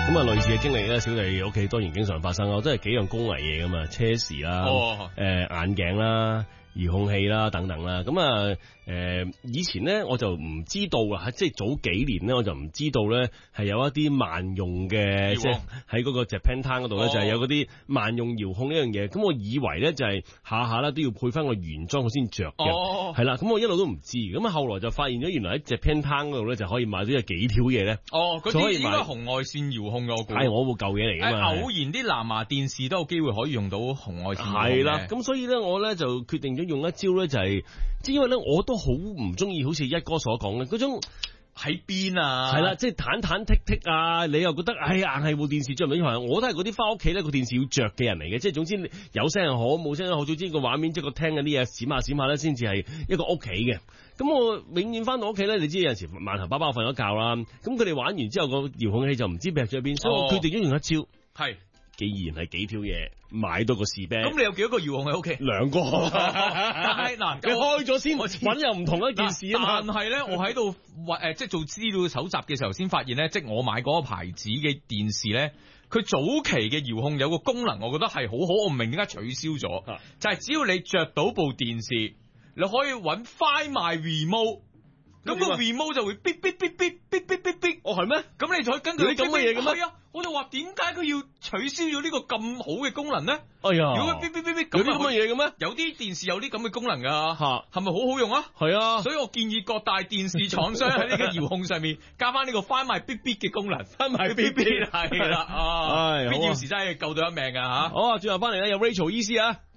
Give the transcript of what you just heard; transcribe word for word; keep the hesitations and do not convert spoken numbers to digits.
咁啊，類似嘅經歷咧，小弟屋企當然經常發生，我都係幾樣工藝嘢噶嘛，車匙啦，誒、 哦呃、眼鏡啦。遙控器啦，等等啦，咁啊，誒，以前咧我就唔知道啊，即係早幾年咧我就唔知道咧係有一啲萬用嘅，即係喺嗰個 Japan Town 嗰度咧就係有嗰啲萬用遙控呢樣嘢，咁我以為咧就係下下咧都要配翻個原裝佢先着嘅，係啦，咁我一路都唔知，咁啊後來就發現咗原來喺 Japan Town 嗰度咧就可以買到有幾條嘢咧， 哦，嗰啲應該紅外線遙控嘅，我估係我部舊嘢嚟噶嘛， 偶然啲藍牙電視都有機會可以用到紅外線遙控嘅， 係啦，咁所以咧我咧就決定咗用一招咧就係、是，即係因為咧我都好唔中意好似一哥所講嘅嗰種喺邊啊， 係啦，即係忐忐忑忑啊，你又覺得哎呀硬係部電視着唔到，我都係嗰啲翻屋企咧個電視要着嘅人嚟嘅，即係總之有聲又好，冇聲又好，總之個畫面即係個廳嗰啲嘢閃下閃下咧，先至係一個屋企嘅。咁我永遠翻到屋企咧，你知有陣時萬頭包包瞓咗覺啦，咁佢哋玩完之後個遙控器就唔知劈咗邊，所以我決定咗用一招係。既然係幾條嘢，買到個士啤。咁你有幾多個遙控喺屋企？ 兩個。 但係嗱， 你開咗先，揾又唔同一件事啊嘛。 但係咧，我喺度誒，即係做資料搜集嘅時候，先發現咧，即係我買嗰個牌子嘅電視咧，佢早期嘅遙控有個功能，我覺得係好好，我唔明點解取消咗。啊、就係只要你着到部電視，你可以揾 Find My Remote。咁個 remote 就會嗶嗶嗶嗶嗶嗶嗶嗶， 哦係咩？ 咁你就可以根據啲咁嘅嘢嘅咩？ 係啊，我就話點解佢要取消咗呢個咁好嘅功能咧？ 哎呀， 如果嗶嗶嗶嗶有啲咁嘅嘢嘅咩？ 有啲電視有啲咁嘅功能噶， 吓係咪好好用啊？ 係啊， 所以我建議各大電視廠商喺呢個遙控上面加翻呢個翻埋嗶嗶嘅功能，翻埋嗶嗶係啦，啊，必要時真係救到一命噶吓。 好啊，最後翻嚟咧有 Rachel 醫師啊。